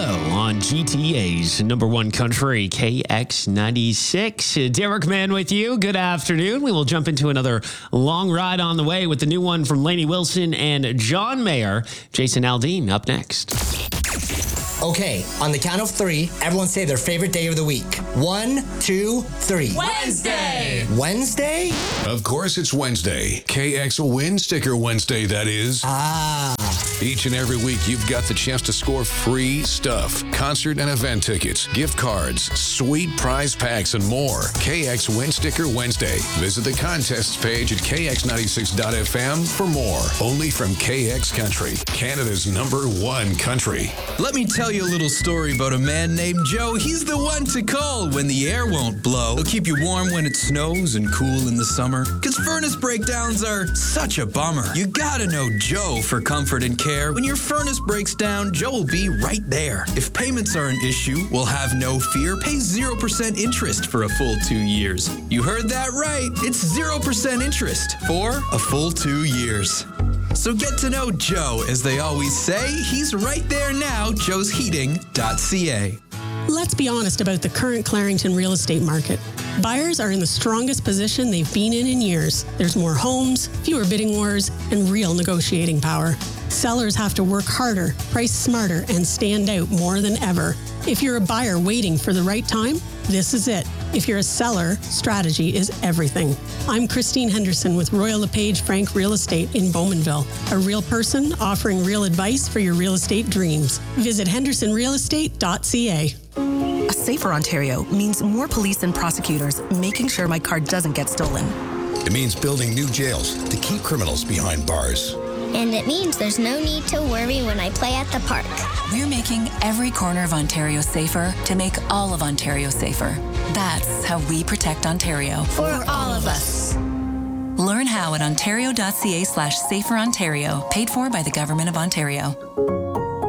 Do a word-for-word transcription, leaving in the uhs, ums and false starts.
Willow on G T A's number one country, K X ninety-six. Derek Mann with you. Good afternoon. We will jump into another long ride on the way with the new one from Lainey Wilson and John Mayer. Jason Aldean up next. Okay, on the count of three, everyone say their favorite day of the week. One, two, three. Wednesday! Wednesday? Of course it's Wednesday. K X Win Sticker Wednesday, that is. Ah. Each and every week, you've got the chance to score free stuff. Concert and event tickets, gift cards, sweet prize packs, and more. K X Win Sticker Wednesday. Visit the contests page at K X ninety-six dot F M for more. Only from K X Country, Canada's number one country. Let me tell you a little story about a man named Joe. He's the one to call when the air won't blow. He'll keep you warm when it snows and cool in the summer. Because furnace breakdowns are such a bummer. You gotta know Joe for comfort and care. When your furnace breaks down, Joe will be right there. If payments are an issue, we'll have no fear. Pay zero percent interest for a full two years. You heard that right. It's zero percent interest for a full two years. So get to know Joe. As they always say, he's right there now, joes heating dot c a. Let's be honest about the current Clarington real estate market. Buyers are in the strongest position they've been in in years. There's more homes, fewer bidding wars, and real negotiating power. Sellers have to work harder, price smarter, and stand out more than ever. If you're a buyer waiting for the right time, this is it. If you're a seller, strategy is everything. I'm Christine Henderson with Royal LePage Frank Real Estate in Bowmanville, a real person offering real advice for your real estate dreams. Visit henderson real estate dot c a. A safer Ontario means more police and prosecutors making sure my car doesn't get stolen. It means building new jails to keep criminals behind bars. And it means there's no need to worry when I play at the park. We're making every corner of Ontario safer to make all of Ontario safer. That's how we protect Ontario. For all of us. Learn how at ontario dot c a slash safer Ontario, paid for by the Government of Ontario.